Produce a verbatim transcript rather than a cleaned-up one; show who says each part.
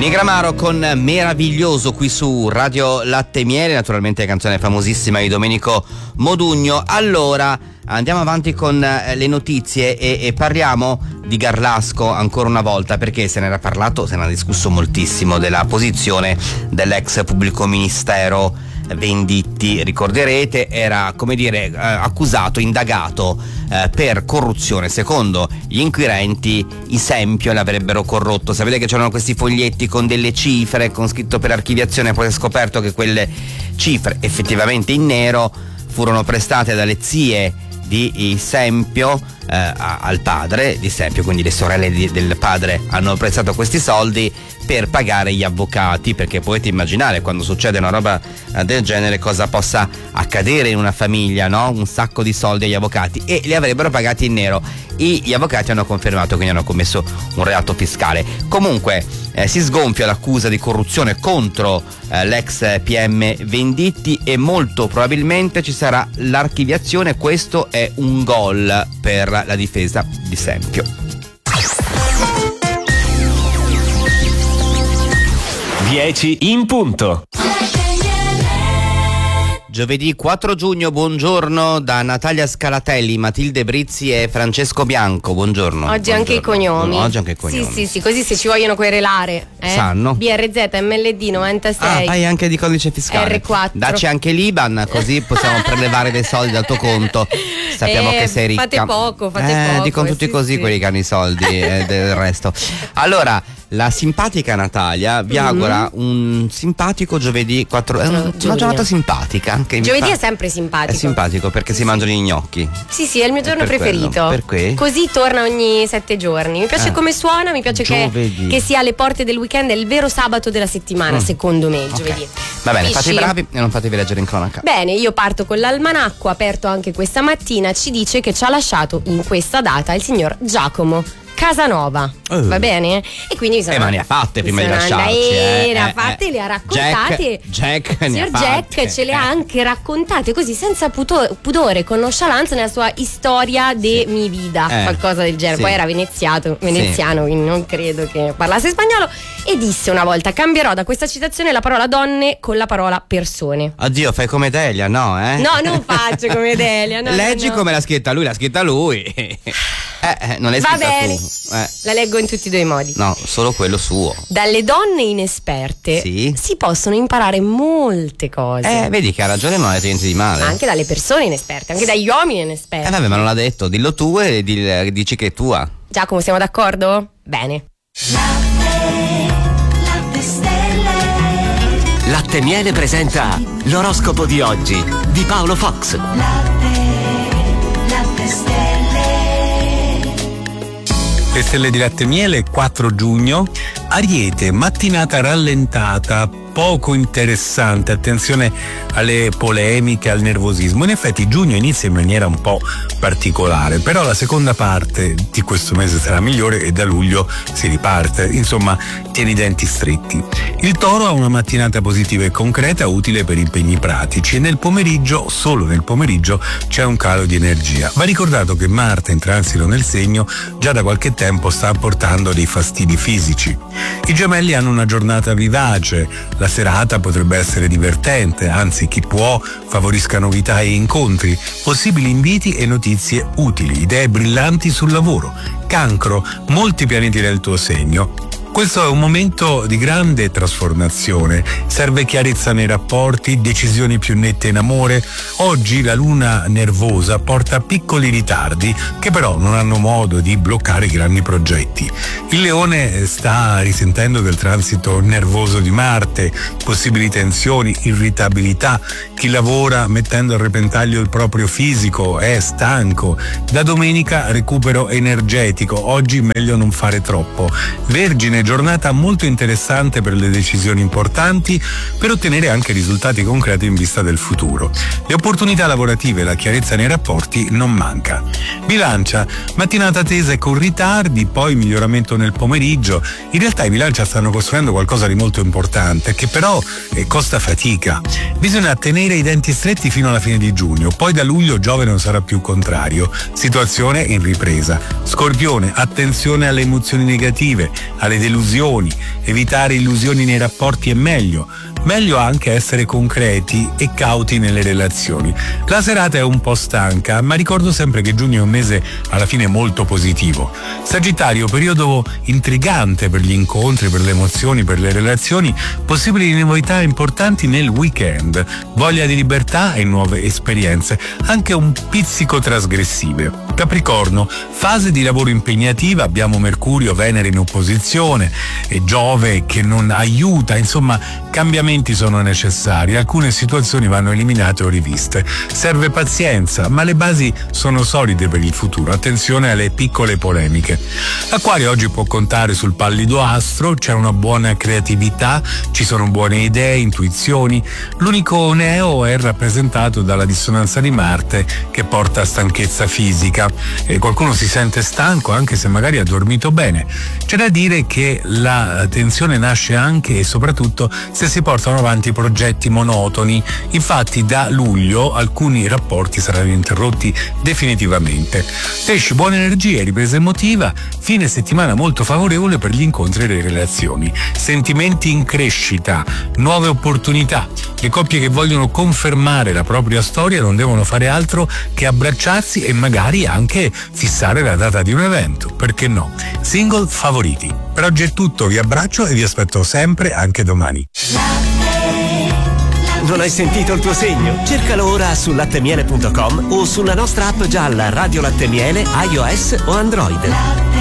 Speaker 1: Nigramaro con Meraviglioso qui su Radio Latte e Miele, naturalmente canzone famosissima di Domenico Modugno. Allora andiamo avanti con le notizie e, e parliamo di Garlasco ancora una volta, perché se ne era parlato, se ne era discusso moltissimo della posizione dell'ex pubblico ministero Venditti. Ricorderete, era, come dire, eh, accusato, indagato eh, per corruzione. Secondo gli inquirenti i Sempio l'avrebbero corrotto. Sapete che c'erano questi foglietti con delle cifre con scritto per archiviazione, poi si è scoperto che quelle cifre effettivamente in nero furono prestate dalle zie di Sempio eh, al padre di Sempio, quindi le sorelle di, del padre hanno prestato questi soldi per pagare gli avvocati, perché potete immaginare quando succede una roba del genere cosa possa accadere in una famiglia, no? Un sacco di soldi agli avvocati, e li avrebbero pagati in nero. E gli avvocati hanno confermato che hanno commesso un reato fiscale. Comunque eh, si sgonfia l'accusa di corruzione contro eh, l'ex P M Venditti e molto probabilmente ci sarà l'archiviazione. Questo è un gol per la difesa di Sempio.
Speaker 2: dieci in punto.
Speaker 1: Giovedì quattro giugno, buongiorno da Natalia Scalatelli, Matilde Brizzi e Francesco Bianco. Buongiorno.
Speaker 3: Oggi
Speaker 1: buongiorno.
Speaker 3: anche i cognomi.
Speaker 1: Oggi anche i cognomi.
Speaker 3: Sì, sì, sì, così se ci vogliono querelare. Eh?
Speaker 1: Sanno.
Speaker 3: B R Z M L D novantasei.
Speaker 1: Ah, hai anche di codice fiscale.
Speaker 3: R quattro.
Speaker 1: Dacci anche l'I B A N, così possiamo prelevare dei soldi dal tuo conto. Sappiamo
Speaker 3: eh,
Speaker 1: che sei ricca.
Speaker 3: Fate poco, fate
Speaker 1: eh,
Speaker 3: poco.
Speaker 1: Dicono tutti
Speaker 3: sì,
Speaker 1: così
Speaker 3: sì.
Speaker 1: quelli che hanno i soldi e del resto. Allora, la simpatica Natalia vi augura mm-hmm. un simpatico giovedì quattro. È un, una giornata simpatica. Che
Speaker 3: giovedì
Speaker 1: fa...
Speaker 3: è sempre simpatico.
Speaker 1: È simpatico perché
Speaker 3: sì,
Speaker 1: si mangiano gli gnocchi.
Speaker 3: Sì, sì, è il mio giorno
Speaker 1: per
Speaker 3: preferito.
Speaker 1: Quello. Perché?
Speaker 3: Così torna ogni sette giorni. Mi piace
Speaker 1: eh.
Speaker 3: come suona, mi piace che, che sia alle porte del weekend, è il vero sabato della settimana, mm. secondo me, il
Speaker 1: okay.
Speaker 3: giovedì.
Speaker 1: Va bene,
Speaker 3: Capisci?
Speaker 1: fate i bravi e non fatevi leggere in cronaca.
Speaker 3: Bene, io parto con l'almanacco aperto anche questa mattina, ci dice che ci ha lasciato in questa data il signor Giacomo Casanova, uh. va bene? E quindi mi sono,
Speaker 1: eh, ma ne ha fatte prima di lasciarci.
Speaker 3: Eh,
Speaker 1: eh,
Speaker 3: ne ha
Speaker 1: eh,
Speaker 3: fatte,
Speaker 1: eh.
Speaker 3: le ha raccontate.
Speaker 1: Jack, Jack
Speaker 3: signor
Speaker 1: ne ha
Speaker 3: Jack
Speaker 1: fatte.
Speaker 3: ce le ha anche raccontate così senza puto- pudore, con nonchalance nella sua storia de sì. mi vida, eh, qualcosa del genere. Sì. Poi era veneziato, veneziano, sì. quindi non credo che parlasse spagnolo. E disse una volta: cambierò da questa citazione la parola donne con la parola persone.
Speaker 1: Oddio, fai come Delia, no? Eh?
Speaker 3: No, non faccio come Delia. No,
Speaker 1: Leggi
Speaker 3: no, no.
Speaker 1: come l'ha scritta lui, l'ha scritta lui. eh, eh, non l'hai
Speaker 3: Va
Speaker 1: scritta
Speaker 3: bene.
Speaker 1: tu. Eh.
Speaker 3: La leggo in tutti e due i modi.
Speaker 1: No, solo quello suo.
Speaker 3: Dalle donne inesperte
Speaker 1: sì.
Speaker 3: si possono imparare molte cose.
Speaker 1: Eh, vedi che ha ragione, non è niente di male.
Speaker 3: Anche dalle persone inesperte, anche dagli uomini inesperti.
Speaker 1: Eh vabbè, ma non l'ha detto, dillo tu e dici che è tua.
Speaker 3: Giacomo, siamo d'accordo? Bene.
Speaker 4: Latte, latte stelle.
Speaker 2: Latte Miele presenta l'oroscopo di oggi di Paolo Fox.
Speaker 4: Latte, latte stelle.
Speaker 5: Le stelle di Latte Miele, quattro giugno. Ariete, mattinata rallentata, poco interessante, attenzione alle polemiche, al nervosismo. In effetti giugno inizia in maniera un po' particolare, però la seconda parte di questo mese sarà migliore e da luglio si riparte. Insomma, tieni i denti stretti. Il Toro ha una mattinata positiva e concreta, utile per impegni pratici, e nel pomeriggio, solo nel pomeriggio, c'è un calo di energia. Va ricordato che Marte, in transito nel segno, già da qualche tempo sta apportando dei fastidi fisici. I Gemelli hanno una giornata vivace, la serata potrebbe essere divertente, anzi chi può favorisca novità e incontri, possibili inviti e notizie utili, idee brillanti sul lavoro. Cancro, molti pianeti nel tuo segno. Questo è un momento di grande trasformazione, serve chiarezza nei rapporti, decisioni più nette in amore. Oggi la luna nervosa porta a piccoli ritardi che però non hanno modo di bloccare i grandi progetti. Il Leone sta risentendo del transito nervoso di Marte, possibili tensioni, irritabilità. Chi lavora mettendo a repentaglio il proprio fisico è stanco. Da domenica recupero energetico, oggi meglio non fare troppo. Vergine, giornata molto interessante per le decisioni importanti, per ottenere anche risultati concreti in vista del futuro. Le opportunità lavorative e la chiarezza nei rapporti non manca. Bilancia, mattinata tesa e con ritardi, poi miglioramento nel pomeriggio. In realtà i Bilancia stanno costruendo qualcosa di molto importante che però eh, costa fatica. Bisogna tenere i denti stretti fino alla fine di giugno, poi da luglio Giove non sarà più contrario. Situazione in ripresa. Scorpione, attenzione alle emozioni negative, alle delusioni illusioni. Evitare illusioni nei rapporti è meglio. Meglio anche essere concreti e cauti nelle relazioni. La serata è un po' stanca, ma ricordo sempre che giugno è un mese alla fine molto positivo. Sagittario, periodo intrigante per gli incontri, per le emozioni, per le relazioni, possibili novità importanti nel weekend, voglia di libertà e nuove esperienze, anche un pizzico trasgressive. Capricorno, fase di lavoro impegnativa, abbiamo Mercurio, Venere in opposizione e Giove che non aiuta, insomma cambiamenti sono necessari, alcune situazioni vanno eliminate o riviste. Serve pazienza, ma le basi sono solide per il futuro, attenzione alle piccole polemiche. Acquario oggi può contare sul pallido astro, c'è una buona creatività, ci sono buone idee, intuizioni, l'unico neo è rappresentato dalla dissonanza di Marte che porta a stanchezza fisica e qualcuno si sente stanco anche se magari ha dormito bene. C'è da dire che la tensione nasce anche e soprattutto se si portano avanti progetti monotoni, infatti da luglio alcuni rapporti saranno interrotti definitivamente. Pesci, buone energie, ripresa emotiva, fine settimana molto favorevole per gli incontri e le relazioni, sentimenti in crescita, nuove opportunità. Le coppie che vogliono confermare la propria storia non devono fare altro che abbracciarsi e magari anche fissare la data di un evento, perché no? Single favoriti. Per oggi è tutto, vi abbraccio e vi aspetto sempre anche domani.
Speaker 2: Non hai sentito il tuo segno? Cercalo ora su lattemiele punto com o sulla nostra app gialla Radio Latte Miele iOS o Android.